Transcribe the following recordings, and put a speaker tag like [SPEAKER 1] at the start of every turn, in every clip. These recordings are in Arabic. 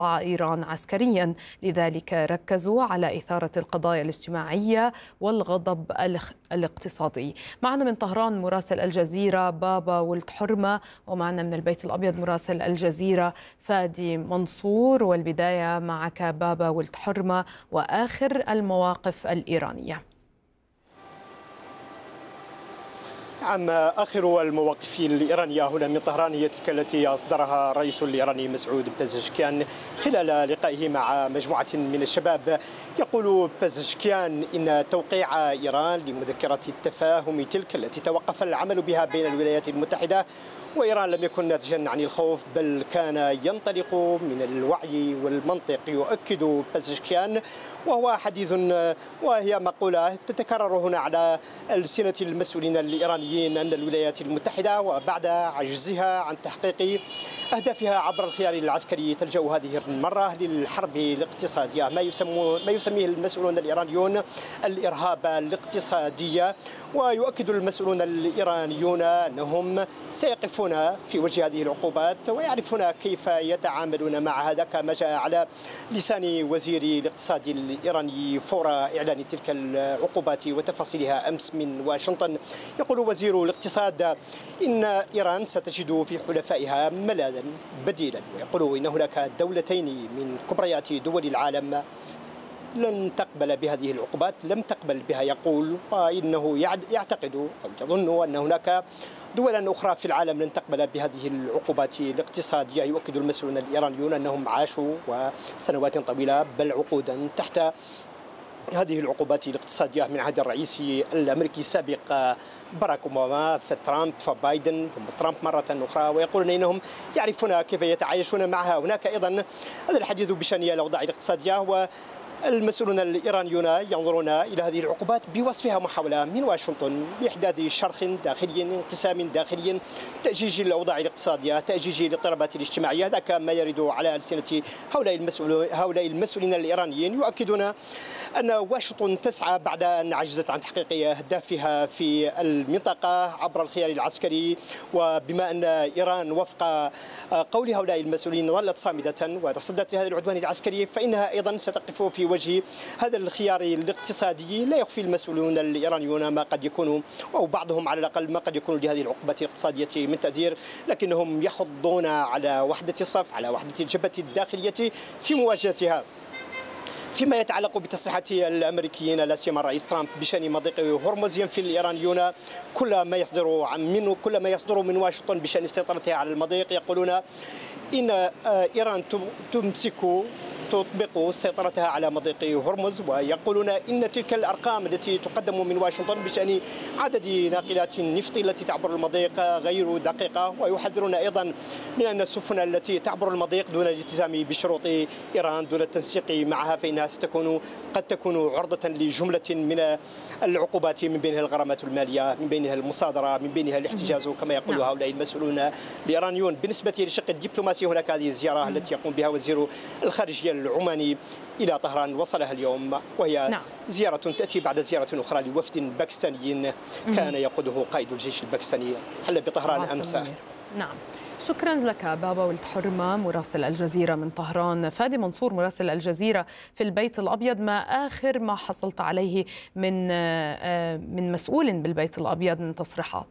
[SPEAKER 1] إيران عسكريا، لذلك ركزوا على إثارة القضايا الاجتماعية والغضب الاقتصادي. معنا من طهران مراسل الجزيرة بابا ولد حرمة، ومعنا من البيت الأبيض مراسل الجزيرة فادي منصور. والبداية معك بابا ولد حرمة وآخر المواقف الإيرانية.
[SPEAKER 2] نعم، آخر المواقف الإيرانية هنا من طهران هي تلك التي أصدرها الرئيس الإيراني مسعود بازشكيان خلال لقائه مع مجموعة من الشباب. يقول بازشكيان إن توقيع إيران لمذكرة التفاهم تلك التي توقف العمل بها بين الولايات المتحدة وإيران لم يكن ناتجا عن الخوف، بل كان ينطلق من الوعي والمنطق. يؤكد بازشكيان وهو حديث وهي مقولة تتكرر هنا على ألسنة المسؤولين الإيرانيين أن الولايات المتحدة وبعد عجزها عن تحقيق أهدافها عبر الخيار العسكري تلجأ هذه المرة للحرب الاقتصادية، ما يسميه المسؤولون الإيرانيون الإرهاب الاقتصادي. ويؤكد المسؤولون الإيرانيون أنهم سيقفون في وجه هذه العقوبات ويعرفون كيف يتعاملون مع هذا، كما جاء على لسان وزير الاقتصاد الإيراني فور إعلان تلك العقوبات وتفاصيلها أمس من واشنطن. يقول وزير الاقتصاد إن إيران ستجد في حلفائها ملاذا بديلا، ويقول إن هناك دولتين من كبريات دول العالم لن تقبل بهذه العقوبات، لم تقبل بها يقول، وإنه يعتقد أو يظن أن هناك دولا أخرى في العالم لن تقبل بهذه العقوبات الاقتصادية. يؤكد المسؤولون الإيرانيون أنهم عاشوا وسنوات طويلة بل عقودا تحت هذه العقوبات الاقتصادية من عهد الرئيس الأمريكي السابق باراك أوباما، فترامب، فبايدن، ثم ترامب مرة أخرى، ويقولون إنهم يعرفون كيف يتعايشون معها. هناك أيضا هذا الحديث بشأن الأوضاع الاقتصادية، المسؤولون الإيرانيون ينظرون إلى هذه العقوبات بوصفها محاولة من واشنطن لإحداث شرخ داخلي، انقسام داخلي، تأجيج الأوضاع الاقتصادية، تأجيج الاضطرابات الاجتماعية. هذا ما يرد على ألسنة هؤلاء المسؤولين الإيرانيين. يؤكدون أن واشنطن تسعى بعد أن عجزت عن تحقيق أهدافها في المنطقة عبر الخيار العسكري، وبما أن إيران وفق قول هؤلاء المسؤولين ظلت صامدة وتصدت لهذا العدوان العسكري، فإنها أيضا ستقف في وجه هذا الخيار الاقتصادي. لا يخفي المسؤولون الإيرانيون ما قد يكون، أو بعضهم على الأقل، ما قد يكون لهذه العقوبات الاقتصادية من تأثير، لكنهم يحضون على وحدة الصف، على وحدة الجبهة الداخلية في مواجهتها. فيما يتعلق بتصريحات الامريكيين لا سيما الرئيس ترامب بشان مضيق هرمز، ينفي الإيرانيون كل ما يصدر من واشنطن بشان سيطرتها على المضيق. يقولون إن إيران تطبق سيطرتها على مضيق هرمز، ويقولون إن تلك الأرقام التي تقدم من واشنطن بشأن عدد ناقلات النفط التي تعبر المضيق غير دقيقة. ويحذرون أيضا من أن السفن التي تعبر المضيق دون الالتزام بشروط إيران، دون التنسيق معها، فإنها قد تكون عرضة لجملة من العقوبات، من بينها الغرامات المالية، من بينها المصادرة، من بينها الاحتجاز، كما يقول هؤلاء المسؤولون الإيرانيون. بالنسبة للشق الدبلوماسي، هناك هذه الزيارة التي يقوم بها وزير الخارجية العماني إلى طهران، وصلها اليوم، وهي زيارة تأتي بعد زيارة أخرى لوفد باكستاني كان يقوده قائد الجيش الباكستاني، حل بطهران أمس.
[SPEAKER 1] نعم، شكرا لك بابا ولد حرمة مراسل الجزيرة من طهران. فادي منصور مراسل الجزيرة في البيت الأبيض، ما آخر ما حصلت عليه من مسؤول بالبيت الأبيض من تصريحات؟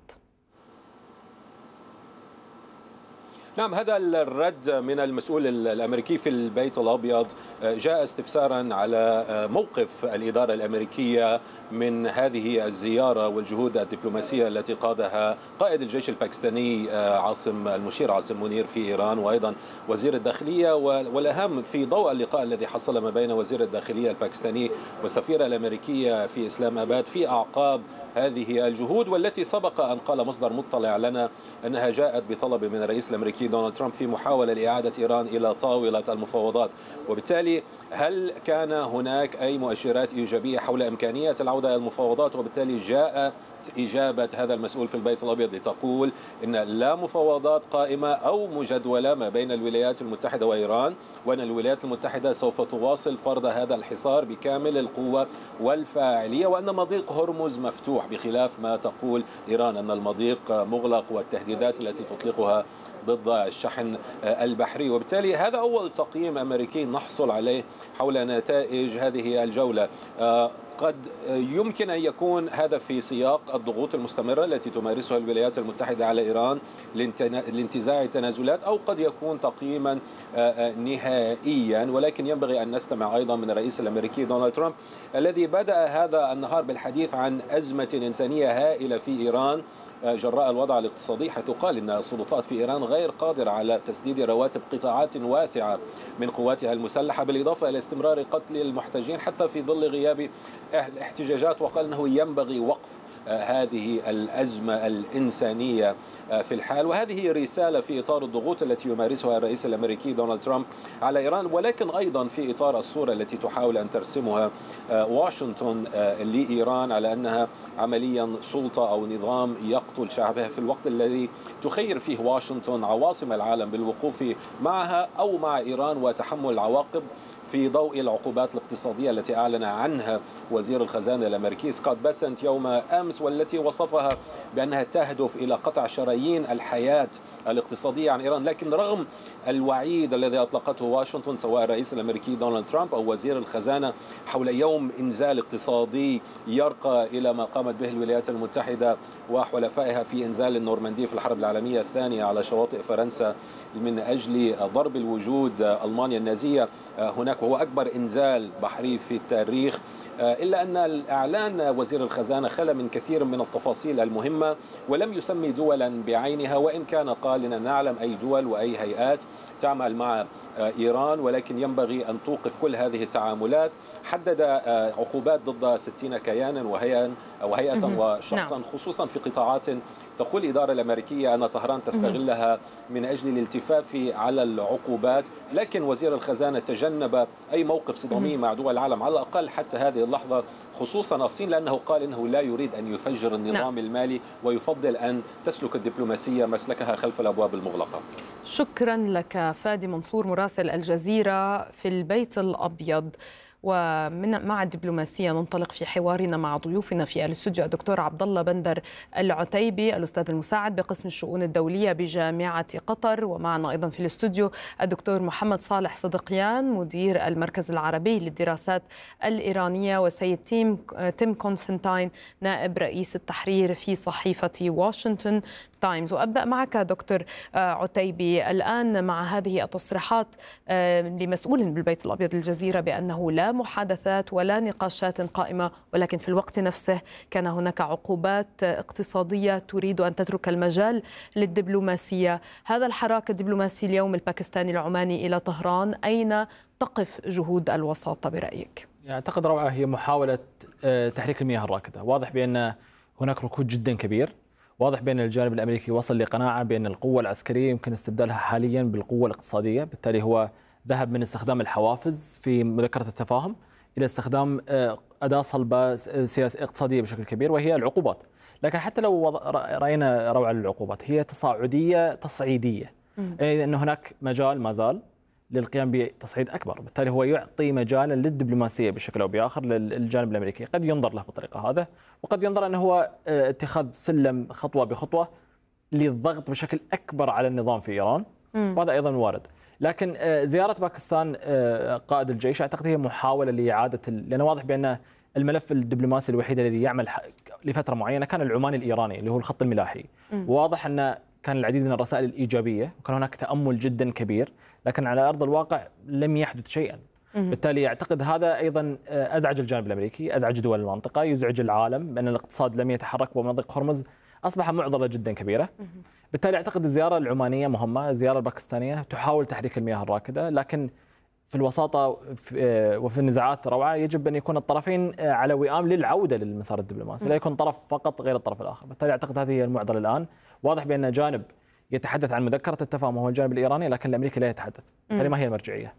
[SPEAKER 3] نعم، هذا الرد من المسؤول الأمريكي في البيت الأبيض جاء استفسارا على موقف الإدارة الأمريكية من هذه الزيارة والجهود الدبلوماسية التي قادها قائد الجيش الباكستاني المشير عاصم منير في إيران، وأيضا وزير الداخلية. والأهم في ضوء اللقاء الذي حصل ما بين وزير الداخلية الباكستاني والسفيرة الأمريكية في إسلام آباد في أعقاب هذه الجهود، والتي سبق أن قال مصدر مطلع لنا أنها جاءت بطلب من الرئيس الأمريكي دونالد ترامب في محاولة لإعادة إيران إلى طاولة المفاوضات. وبالتالي هل كان هناك أي مؤشرات إيجابية حول إمكانية العودة إلى المفاوضات؟ وبالتالي جاء إجابة هذا المسؤول في البيت الأبيض لتقول إن لا مفاوضات قائمة أو مجدولة ما بين الولايات المتحدة وإيران، وأن الولايات المتحدة سوف تواصل فرض هذا الحصار بكامل القوة والفاعلية، وأن مضيق هرمز مفتوح، بخلاف ما تقول إيران أن المضيق مغلق والتهديدات التي تطلقها ضد الشحن البحري. وبالتالي هذا أول تقييم أمريكي نحصل عليه حول نتائج هذه الجولة. قد يمكن أن يكون هذا في سياق الضغوط المستمرة التي تمارسها الولايات المتحدة على إيران لانتزاع التنازلات، أو قد يكون تقييما نهائيا. ولكن ينبغي أن نستمع أيضا من الرئيس الأمريكي دونالد ترامب الذي بدأ هذا النهار بالحديث عن أزمة إنسانية هائلة في إيران جراء الوضع الاقتصادي، حيث قال إن السلطات في إيران غير قادرة على تسديد رواتب قطاعات واسعة من قواتها المسلحة، بالإضافة إلى استمرار قتل المحتجين حتى في ظل غياب الاحتجاجات. وقال أنه ينبغي وقف هذه الأزمة الإنسانية في الحال. وهذه رسالة في إطار الضغوط التي يمارسها الرئيس الأمريكي دونالد ترامب على إيران، ولكن أيضا في إطار الصورة التي تحاول أن ترسمها واشنطن لإيران على أنها عمليا سلطة أو نظام يقتل شعبها، في الوقت الذي تخير فيه واشنطن عواصم العالم بالوقوف معها أو مع إيران وتحمل العواقب في ضوء العقوبات الاقتصادية التي أعلن عنها وزير الخزانة الأمريكي سكوت بيسنت يوم أمس، والتي وصفها بأنها تهدف إلى قطع شرايين الحياة الاقتصادية عن إيران. لكن رغم الوعيد الذي أطلقته واشنطن سواء الرئيس الأمريكي دونالد ترامب أو وزير الخزانة حول يوم إنزال اقتصادي يرقى إلى ما قامت به الولايات المتحدة وحلفائها في إنزال النورماندي في الحرب العالمية الثانية على شواطئ فرنسا من أجل ضرب الوجود ألمانيا النازية هناك، وهو أكبر إنزال بحري في التاريخ، إلا أن الإعلان وزير الخزانة خلا من كثير من التفاصيل المهمة ولم يسمي دولا بعينها، وإن كان قال إننا نعلم أي دول وأي هيئات تعمل مع إيران، ولكن ينبغي أن توقف كل هذه التعاملات. حدد عقوبات ضد 60 كيانا وهيئة وشخصا، خصوصا في قطاعات تقول الإدارة الأمريكية أن طهران تستغلها من أجل الالتفاف على العقوبات. لكن وزير الخزانة تجنب أي موقف صدامي مع دول العالم على الأقل حتى هذه اللحظة، خصوصا الصين، لأنه قال إنه لا يريد أن يفجر النظام المالي ويفضل أن تسلك الدبلوماسية مسلكها خلف الأبواب المغلقة.
[SPEAKER 1] شكرا لك فادي منصور مراسل الجزيرة في البيت الأبيض. مع الدبلوماسية ننطلق في حوارنا مع ضيوفنا في الاستوديو الدكتور عبد الله بندر العتيبي الأستاذ المساعد بقسم الشؤون الدولية بجامعة قطر، ومعنا أيضا في الاستوديو الدكتور محمد صالح صدقيان مدير المركز العربي للدراسات الإيرانية، وسيد تيم كونستانتين نائب رئيس التحرير في صحيفة واشنطن تايمز. وأبدأ معك دكتور عتيبي الآن مع هذه التصريحات لمسؤول بالبيت الأبيض الجزيرة بأنه لا محادثات ولا نقاشات قائمة، ولكن في الوقت نفسه كان هناك عقوبات اقتصادية تريد أن تترك المجال للدبلوماسية. هذا الحراك الدبلوماسي اليوم الباكستاني العماني إلى طهران، أين تقف جهود الوساطة برأيك؟
[SPEAKER 4] أعتقد روعة هي محاولة تحريك المياه الراكدة. واضح بأن هناك ركود جدا كبير، واضح بأن الجانب الأمريكي وصل لقناعة بأن القوة العسكرية يمكن استبدالها حاليا بالقوة الاقتصادية، بالتالي هو ذهب من استخدام الحوافز في مذكرة التفاهم إلى استخدام أداة صلبة سياسية اقتصادية بشكل كبير وهي العقوبات. لكن حتى لو رأينا روعة للعقوبات هي تصاعدية تصعيدية، يعني أن هناك مجال ما زال للقيام بتصعيد أكبر، بالتالي هو يعطي مجالا للدبلوماسية بشكل أو بآخر للجانب الأمريكي. قد ينظر له بالطريقة هذا، وقد ينظر أنه هو اتخاذ سلم خطوة بخطوة للضغط بشكل أكبر على النظام في إيران، وهذا أيضا وارد. لكن زيارة باكستان قائد الجيش أعتقد هي محاولة لإعادة، لأنه واضح بأن الملف الدبلوماسي الوحيد الذي يعمل لفترة معينة كان العماني الإيراني اللي هو الخط الملاحي. وواضح أن كان العديد من الرسائل الإيجابية وكان هناك تأمل جدا كبير، لكن على أرض الواقع لم يحدث شيئا. بالتالي أعتقد هذا أيضا أزعج الجانب الأمريكي، أزعج دول المنطقة، يزعج العالم بأن الاقتصاد لم يتحرك ومنطقة هرمز أصبح معضلة جدا كبيرة. بالتالي أعتقد الزيارة العمانية مهمة، الزيارة الباكستانية تحاول تحريك المياه الراكدة، لكن في الوساطة وفي النزاعات روعة يجب أن يكون الطرفين على وئام للعودة للمسار الدبلوماسي، لا يكون طرف فقط غير الطرف الآخر. بالتالي أعتقد هذه هي المعضلة الآن. واضح بأن جانب يتحدث عن مذكرة التفاهم وهو الجانب الإيراني، لكن الأمريكي لا يتحدث. بالتالي ما هي المرجعية؟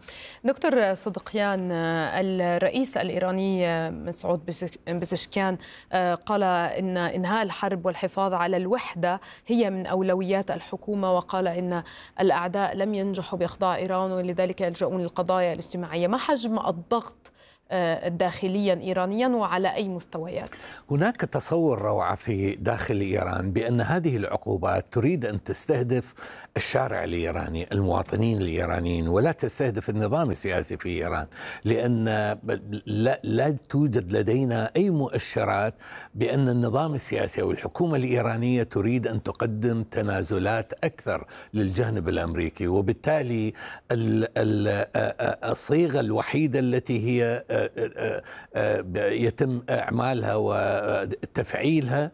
[SPEAKER 1] دكتور صدقيان، الرئيس الإيراني مسعود بزشكيان قال إن إنهاء الحرب والحفاظ على الوحدة هي من أولويات الحكومة، وقال إن الأعداء لم ينجحوا بإخضاع إيران ولذلك يلجؤون للقضايا الاجتماعية. ما حجم الضغط داخليا إيرانيا وعلى أي مستويات؟
[SPEAKER 5] هناك تصور روعة في داخل إيران بأن هذه العقوبات تريد أن تستهدف الشارع الإيراني، المواطنين الإيرانيين، ولا تستهدف النظام السياسي في إيران، لأن لا توجد لدينا أي مؤشرات بأن النظام السياسي أو الحكومة الإيرانية تريد أن تقدم تنازلات أكثر للجانب الأمريكي، وبالتالي الصيغة الوحيدة التي هي يتم إعمالها وتفعيلها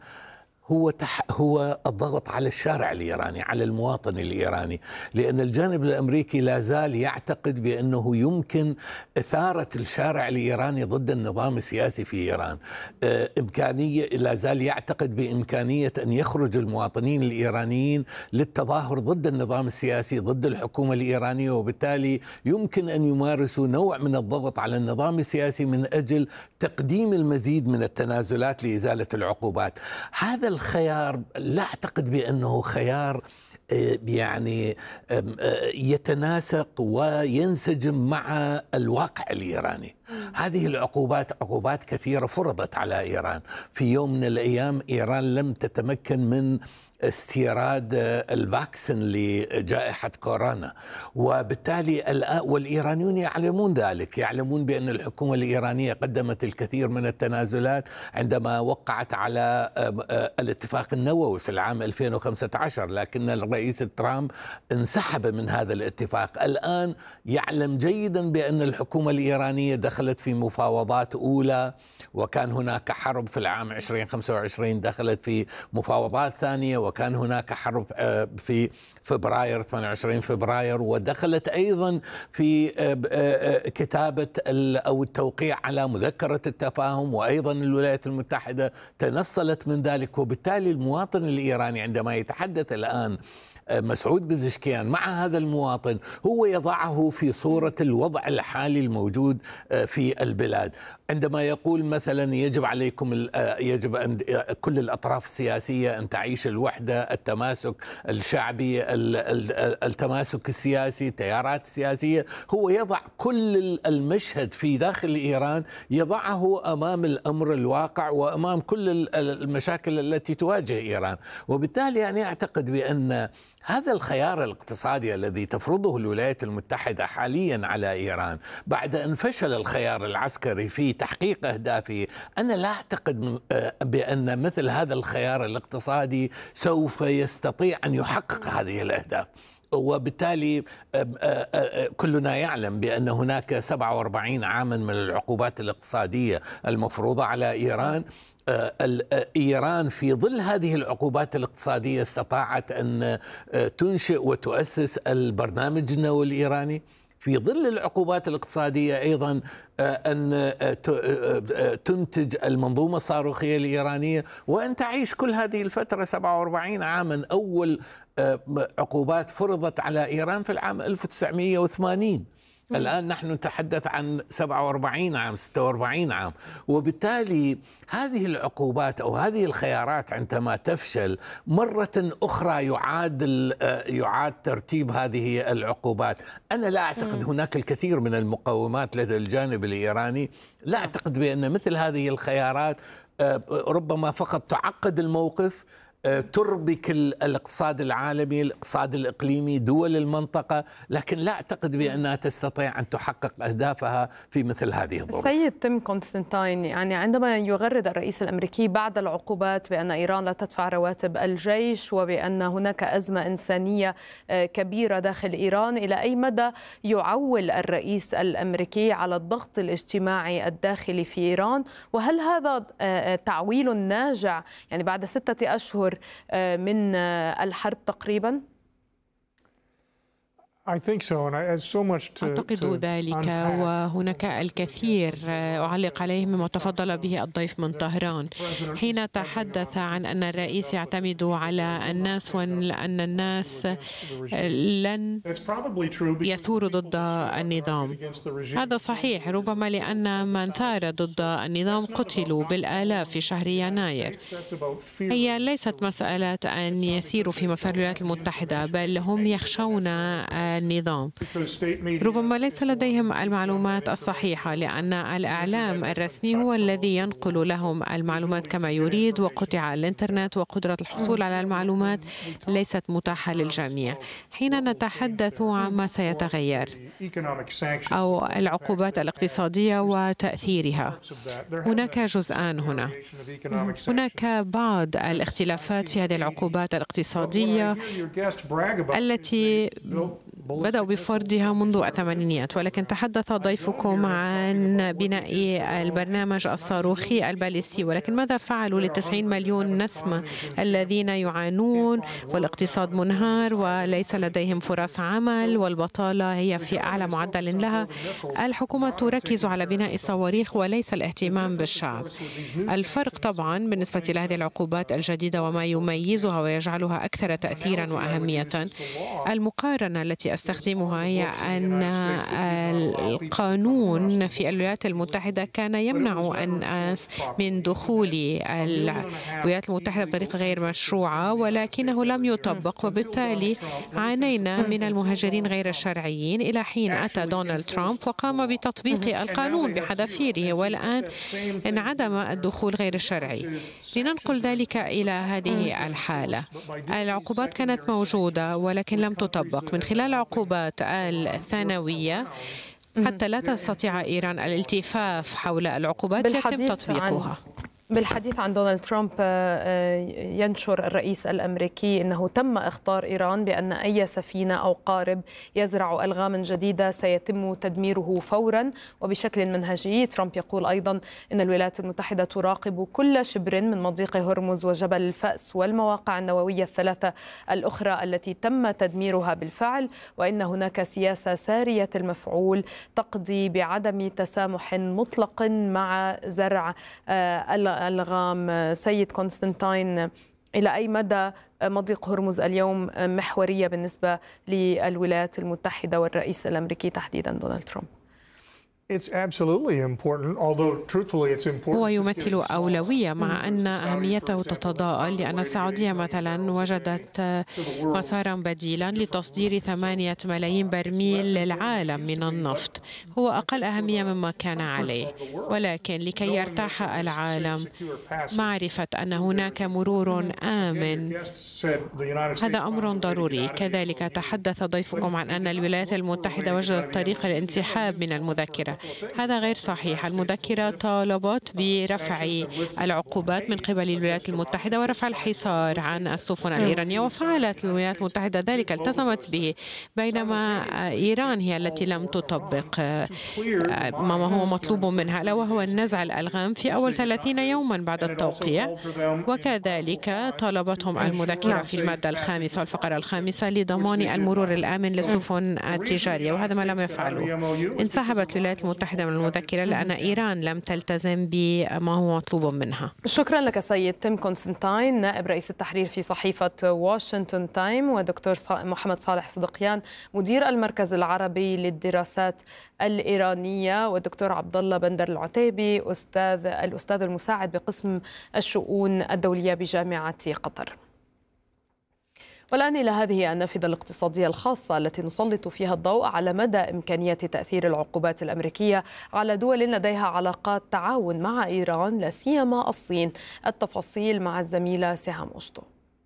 [SPEAKER 5] هو الضغط على الشارع الإيراني، على المواطن الإيراني، لأن الجانب الأمريكي لا زال يعتقد بأنه يمكن إثارة الشارع الإيراني ضد النظام السياسي في إيران. لا زال يعتقد بإمكانية أن يخرج المواطنين الإيرانيين للتظاهر ضد النظام السياسي، ضد الحكومة الإيرانية، وبالتالي يمكن أن يمارسوا نوع من الضغط على النظام السياسي من أجل تقديم المزيد من التنازلات لإزالة العقوبات. هذا الخيار لا أعتقد بأنه خيار يعني يتناسق وينسجم مع الواقع الإيراني. هذه العقوبات عقوبات كثيرة فرضت على إيران. في يوم من الأيام إيران لم تتمكن من استيراد الفاكسين لجائحة كورونا، وبالتالي والإيرانيون يعلمون ذلك، يعلمون بأن الحكومة الإيرانية قدمت الكثير من التنازلات عندما وقعت على الاتفاق النووي في العام 2015، لكن الرئيس ترامب انسحب من هذا الاتفاق. الآن يعلم جيدا بأن الحكومة الإيرانية دخلت في مفاوضات أولى، وكان هناك حرب في العام 2025 دخلت في مفاوضات ثانية، وكان هناك حرب في فبراير 28 فبراير، ودخلت أيضا في كتابة أو التوقيع على مذكرة التفاهم، وأيضا الولايات المتحدة تنصلت من ذلك. وبالتالي المواطن الإيراني عندما يتحدث الآن مسعود بزشكيان مع هذا المواطن هو يضعه في صورة الوضع الحالي الموجود في البلاد، عندما يقول مثلا يجب أن كل الأطراف السياسية أن تعيش الوحدة، التماسك الشعبي، التماسك السياسي، التيارات السياسية، هو يضع كل المشهد في داخل إيران، يضعه أمام الأمر الواقع وأمام كل المشاكل التي تواجه إيران. وبالتالي أنا أعتقد بأن هذا الخيار الاقتصادي الذي تفرضه الولايات المتحدة حاليا على إيران بعد أن فشل الخيار العسكري في تحقيق أهدافه، أنا لا أعتقد بأن مثل هذا الخيار الاقتصادي سوف يستطيع أن يحقق هذه الأهداف. وبالتالي كلنا يعلم بأن هناك 47 عاما من العقوبات الاقتصادية المفروضة على إيران. إيران في ظل هذه العقوبات الاقتصادية استطاعت أن تنشئ وتؤسس البرنامج النووي الإيراني، في ظل العقوبات الاقتصادية أيضا أن تنتج المنظومة الصاروخية الإيرانية، وأن تعيش كل هذه الفترة 47 عاما. أول عقوبات فرضت على إيران في العام 1980، الآن نحن نتحدث عن 47 عام 46 عام. وبالتالي هذه العقوبات أو هذه الخيارات عندما تفشل مرة أخرى يعاد ترتيب هذه العقوبات. أنا لا أعتقد هناك الكثير من المقومات لدى الجانب الإيراني، لا أعتقد بأن مثل هذه الخيارات ربما فقط تعقد الموقف، تربك الاقتصاد العالمي، الاقتصاد الإقليمي، دول المنطقة، لكن لا أعتقد بأنها تستطيع أن تحقق أهدافها في مثل هذه الظروف.
[SPEAKER 1] سيد تيم كونستانتين، يعني عندما يغرد الرئيس الأمريكي بعد العقوبات بأن إيران لا تدفع رواتب الجيش وبأن هناك أزمة إنسانية كبيرة داخل إيران، إلى أي مدى يعول الرئيس الأمريكي على الضغط الاجتماعي الداخلي في إيران؟ وهل هذا تعويل ناجع يعني بعد 6 أشهر من الحرب تقريبا؟
[SPEAKER 6] أعتقد ذلك، وهناك الكثير أعلق عليه مما تفضل به الضيف من طهران حين تحدث عن أن الرئيس يعتمد على الناس وأن الناس لن يثوروا ضد النظام. هذا صحيح، ربما لأن من ثار ضد النظام قتلوا بالآلاف في شهر يناير. هي ليست مسألة أن يسيروا في مسار الولايات المتحدة، بل هم يخشون النظام. ربما ليس لديهم المعلومات الصحيحة، لأن الإعلام الرسمي هو الذي ينقل لهم المعلومات كما يريد، وقطع الإنترنت وقدرة الحصول على المعلومات ليست متاحة للجميع. حين نتحدث عما سيتغير أو العقوبات الاقتصادية وتأثيرها، هناك جزءان هنا. هناك بعض الاختلافات في هذه العقوبات الاقتصادية التي بدأوا بفرضها منذ الثمانينيات، ولكن تحدث ضيفكم عن بناء البرنامج الصاروخي الباليستي، ولكن ماذا فعلوا ل90 مليون نسمة الذين يعانون والاقتصاد منهار وليس لديهم فرص عمل والبطالة هي في أعلى معدل لها؟ الحكومة تركز على بناء الصواريخ وليس الاهتمام بالشعب. الفرق طبعا بالنسبة لهذه العقوبات الجديدة وما يميزها ويجعلها أكثر تأثيرا وأهمية، المقارنة التي أستخدمها هي أن القانون في الولايات المتحدة كان يمنع الناس من دخول الولايات المتحدة بطريقة غير مشروعة، ولكنه لم يطبق، وبالتالي عانينا من المهاجرين غير الشرعيين إلى حين أتى دونالد ترامب وقام بتطبيق القانون بحذافيره، والآن انعدم الدخول غير الشرعي. لننقل ذلك إلى هذه الحالة. العقوبات كانت موجودة ولكن لم تطبق. من خلال العقوبات الثانوية حتى لا تستطيع إيران الالتفاف حول العقوبات يتم تطبيقها.
[SPEAKER 1] بالحديث عن دونالد ترامب، ينشر الرئيس الأمريكي أنه تم إخطار إيران بأن أي سفينة أو قارب يزرع ألغاما جديدة سيتم تدميره فورا وبشكل منهجي. ترامب يقول أيضا أن الولايات المتحدة تراقب كل شبر من مضيق هرمز وجبل الفأس والمواقع النووية الثلاثة الأخرى التي تم تدميرها بالفعل، وأن هناك سياسة سارية المفعول تقضي بعدم تسامح مطلق مع زرع الألغام. سيد كونستانتين، إلى أي مدى مضيق هرمز اليوم محورية بالنسبة للولايات المتحدة والرئيس الأمريكي تحديدا دونالد ترامب؟
[SPEAKER 6] هو يمثل أولوية، مع أن أهميته تتضاءل لأن السعودية مثلا وجدت مسارا بديلا لتصدير 8 ملايين برميل للعالم من النفط. هو أقل أهمية مما كان عليه، ولكن لكي يرتاح العالم معرفة أن هناك مرور آمن هذا أمر ضروري. كذلك تحدث ضيفكم عن أن الولايات المتحدة وجدت طريقة للانسحاب من المذكرة. هذا غير صحيح. المذكرة طالبت برفع العقوبات من قبل الولايات المتحدة ورفع الحصار عن السفن الإيرانية، وفعلت الولايات المتحدة ذلك، التزمت به، بينما إيران هي التي لم تطبق ما هو مطلوب منها، ألا وهو نزع الألغام في أول 30 يوما بعد التوقيع. وكذلك طالبتهم المذكرة في المادة 5 والفقرة 5 لضمان المرور الآمن للسفن التجارية، وهذا ما لم يفعله. انسحبت الولايات المتحدة من المذكرة لأن إيران لم تلتزم بما هو مطلوب منها.
[SPEAKER 1] شكرا لك سيد تيم كونستانتين، نائب رئيس التحرير في صحيفة واشنطن تايم، ودكتور محمد صالح صدقيان مدير المركز العربي للدراسات الإيرانية، والدكتور عبد الله بندر العتيبي الأستاذ المساعد بقسم الشؤون الدولية بجامعة قطر. والآن إلى هذه النافذة الاقتصادية الخاصة التي نسلط فيها الضوء على مدى إمكانية تأثير العقوبات الأمريكية على دول لديها علاقات تعاون مع إيران، لا سيما الصين. التفاصيل مع الزميلة سهام أشطو.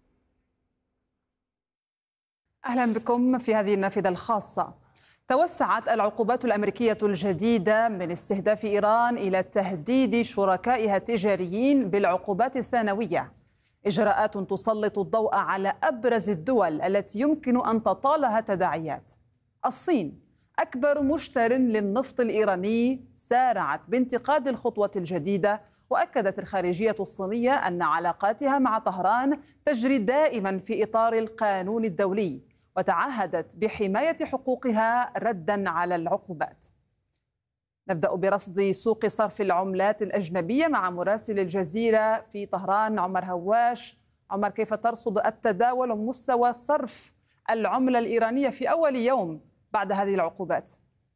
[SPEAKER 7] أهلا بكم في هذه النافذة الخاصة. توسعت العقوبات الأمريكية الجديدة من استهداف إيران إلى تهديد شركائها التجاريين بالعقوبات الثانوية، إجراءات تسلط الضوء على أبرز الدول التي يمكن أن تطالها تداعيات. الصين أكبر مشتر للنفط الإيراني سارعت بانتقاد الخطوة الجديدة، وأكدت الخارجية الصينية أن علاقاتها مع طهران تجري دائما في إطار القانون الدولي، وتعهدت بحماية حقوقها ردا على العقوبات. نبدأ برصد سوق صرف العملات الأجنبية مع مراسل الجزيرة في طهران عمر هواش. عمر، كيف ترصد التداول ومستوى صرف العملة الإيرانية في أول يوم بعد هذه العقوبات؟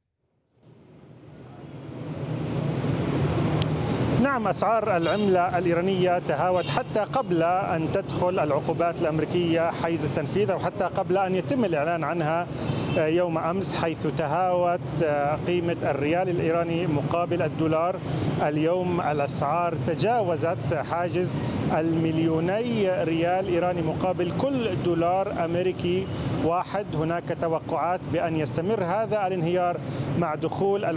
[SPEAKER 2] نعم، أسعار العملة الإيرانية تهاوت حتى قبل أن تدخل العقوبات الأمريكية حيز التنفيذ، أو حتى قبل أن يتم الإعلان عنها
[SPEAKER 8] يوم أمس، حيث تهاوت قيمة الريال الإيراني مقابل الدولار. اليوم الأسعار تجاوزت حاجز المليوني ريال إيراني مقابل كل دولار أمريكي واحد. هناك توقعات بأن يستمر هذا الانهيار مع دخول